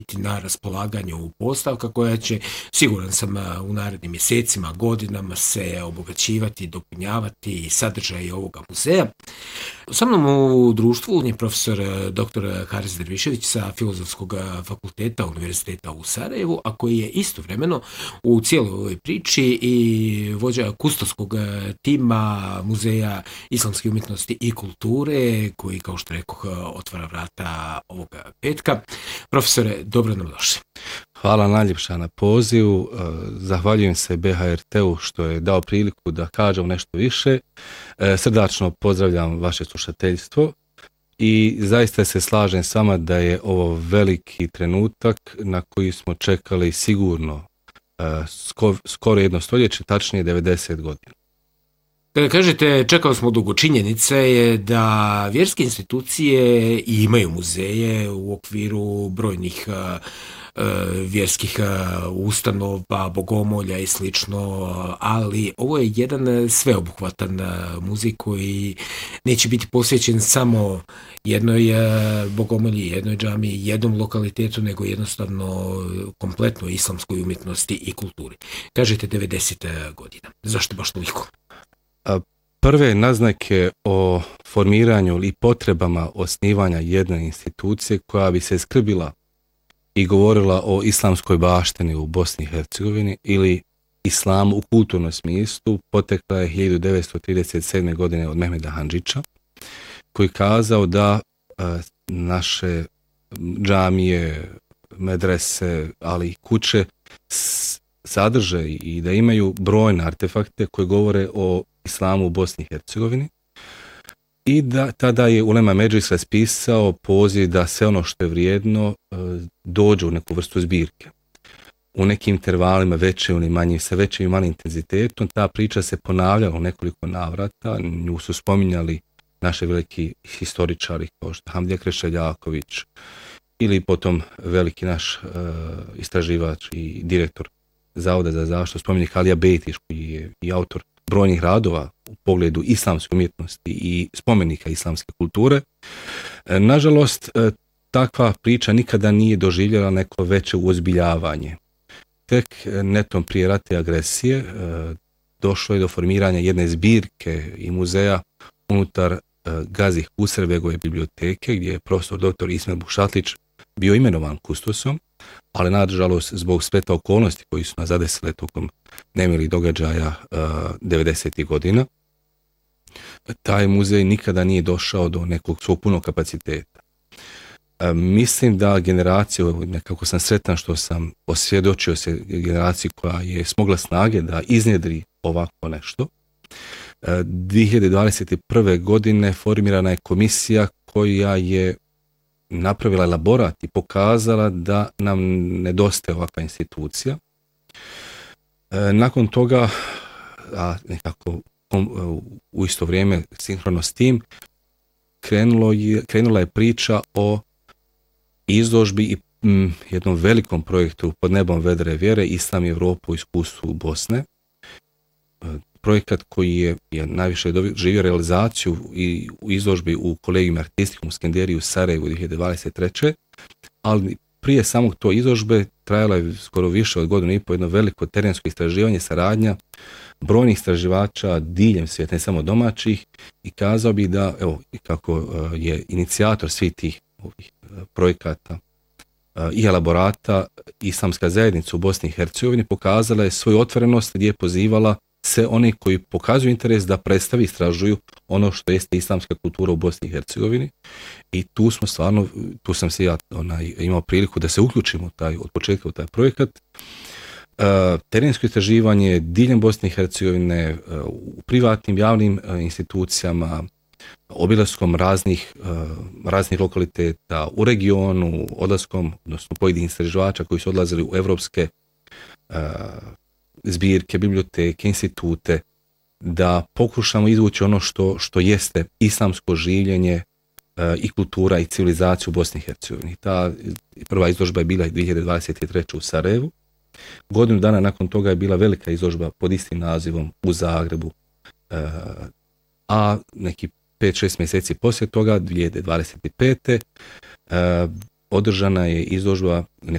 na raspolaganju postavka koja će, siguran sam, u narednim mjesecima, godinama se obogaćivati, dopunjavati sadržaj ovoga muzeja. Sa mnom u društvu je profesor dr. Haris Dervišević sa Filozofskog fakulteta Univerziteta u Sarajevu, a koji je istovremeno u cijeloj ovoj priči i vođa kustovskog tima Muzeja islamske umjetnosti i kulture, koji, kao što rekoh, otvara vrata ovoga petka. Profesore, dobro nam došli. Hvala najljepša na pozivu. Zahvaljujem se BHRT-u što je dao priliku da kažem nešto više. Srdačno pozdravljam vaše slušateljstvo i zaista se slažem s vama da je ovo veliki trenutak na koji smo čekali sigurno skoro jedno stoljeće, tačnije 90 godina. Kada kažete čekali smo dugo, činjenica je da vjerske institucije imaju muzeje u okviru brojnih vjerskih ustanova, bogomolja i slično, ali ovo je jedan sveobuhvatan muzej koji neće biti posvećen samo jednoj bogomolji, jednoj džamiji, jednom lokalitetu, nego jednostavno kompletno islamskoj umjetnosti i kulturi. Kažete 90 godina. Zašto baš toliko? Prve naznake o formiranju i potrebama osnivanja jedne institucije koja bi se skrbila i govorila o islamskoj baštini u Bosni i Hercegovini ili islamu u kulturnom smislu potekla je 1937. godine od Mehmeda Handžića, koji kazao da naše džamije, medrese, ali i kuće sadrže i da imaju brojne artefakte koje govore o islamu u Bosni i Hercegovini i da tada je Ulema Medžlis raspisao poziv da sve ono što je vrijedno dođe u neku vrstu zbirke. U nekim intervalima veće ili manje, sa većim i malim intenzitetom, ta priča se ponavljala u nekoliko navrata, nju su spominjali naši veliki historičari kao što Hamdija Krešeljaković ili potom veliki naš istraživač i direktor Zavoda za zaštitu spomenika Alija Bejtić, koji je i autor brojnih radova u pogledu islamske umjetnosti i spomenika islamske kulture. Nažalost, takva priča nikada nije doživjela neko veće uozbiljavanje. Tek netom prije rata i agresije došlo je do formiranja jedne zbirke i muzeja unutar Gazi Husrevegove biblioteke, gdje je profesor dr. Ismail Bušatlić bio imenovan kustosom, ali nažalost zbog spleta okolnosti koji su nas zadesile tokom nemilih događaja 90. godina, taj muzej nikada nije došao do nekog svog punog kapaciteta. Mislim da generacija, nekako sam sretan što sam osvjedočio se generaciji koja je smogla snage da iznjedri ovako nešto. 2021. godine formirana je komisija koja je napravila elaborat i pokazala da nam nedostaje ovakva institucija. Nakon toga, nekako u isto vrijeme sinhrono s tim, krenula je priča o izložbi i jednom velikom projektu pod nebom vedre vjere Islam i Evropu u iskustvu Bosne. Projekat koji je najviše doživio realizaciju i u izložbi u Kolegijum Artistikum u Skenderiji u Sarajevu 2023. Ali prije samog to izložbe trajala je skoro više od godinu i po jedno veliko terensko istraživanje, saradnja brojnih istraživača diljem svijeta, ne samo domaćih, i kazao bih da, evo, kako je inicijator svih tih ovih projekata i elaborata, islamska zajednica u Bosni i Hercegovini pokazala je svoju otvorenost gdje je pozivala sve oni koji pokazuju interes da predstavi, istražuju ono što jeste islamska kultura u Bosni i Hercegovini, i tu smo stvarno, tu sam se ja imao priliku da se uključim od početka u taj projekat. Terensko istraživanje diljem Bosne i Hercegovine, u privatnim javnim institucijama, obilaskom raznih lokaliteta u regionu, odlaskom, odnosno pojedinih istraživača koji su odlazili u evropske zbirke, biblioteke, institute, da pokušamo izvući ono što jeste islamsko življenje i kultura i civilizacija u Bosni i Hercegovini. Ta prva izložba je bila 2023. u Sarajevu. Godinu dana nakon toga je bila velika izložba pod istim nazivom u Zagrebu, a neki 5-6 mjeseci poslije toga, 2025. Održana je izložba